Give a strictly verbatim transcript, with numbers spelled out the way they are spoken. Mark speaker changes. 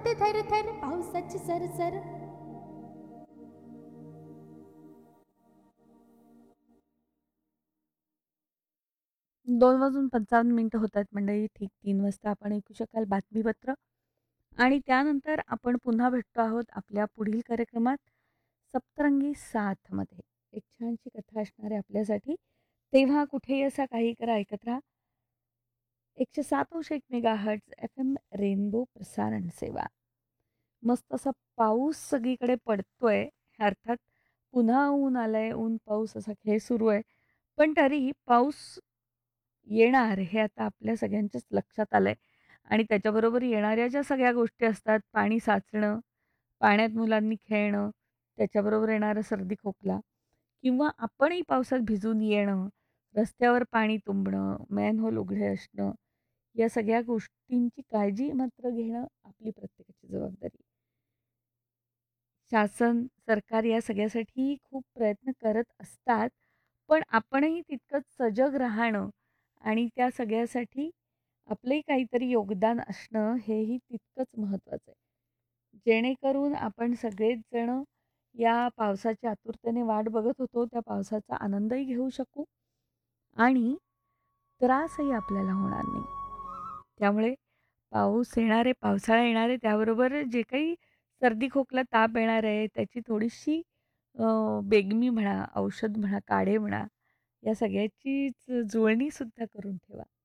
Speaker 1: होते थर थर पावसाची सरसर.
Speaker 2: दोन वाजून पंचावन्न मिनिटं होत आहेत मंडळी. ठीक तीन वाजता आपण ऐकू शकाल बातमीपत्र आणि त्यानंतर आपण पुन्हा भेटतो आहोत आपल्या पुढील कार्यक्रमात सप्तरंगी साथमध्ये. एक छानशी कथा असणार आहे आपल्यासाठी. तेव्हा कुठेही असा काही करा ऐकत राहा. एकशे सात अंश एक mega hertz F M rainbow प्रसारण सेवा. मस्त असा पाऊस सगळीकडे पडतोय. अर्थात पुन्हा ऊन आलंय, ऊन पाऊस असा खेळ सुरू आहे. पण तरीही पाऊस येणार हे आता आपल्या सगळ्यांच्याच लक्षात आलंय आणि त्याच्याबरोबर येणाऱ्या ज्या सगळ्या गोष्टी असतात, पाणी साचणं, पाण्यात मुलांनी खेळणं, त्याच्याबरोबर येणारा सर्दी खोकला किंवा आपणही पावसात भिजून येणं, रस्त्यावर पाणी तुंबणं, मॅनहोल उघडे असणं, या सगळ्या गोष्टींची काळजी मात्र घेणं आपली प्रत्येकाची जबाबदारी. शासन, सरकार या सगळ्यासाठी खूप प्रयत्न करत असतात. पण आपणही तितकंच सजग राहणं आणि त्या सगळ्यासाठी आपलंही काहीतरी योगदान असणं हेही तितकंच महत्त्वाचं आहे. जेणेकरून आपण सगळेच जण या पावसाची आतुरतेने वाट बघत होतो, त्या पावसाचा आनंदही घेऊ शकू आणि त्रासही आपल्याला होणार नाही. त्यामुळे पाऊस येणार आहे, पावसाळा येणार आहे, त्याबरोबर जे काही सर्दी, खोकला, ताप येणार आहे, त्याची थोडीशी अ, बेगमी म्हणा, औषध म्हणा, काढे म्हणा, या सगळ्याचीच जुळणीसुद्धा करून ठेवा.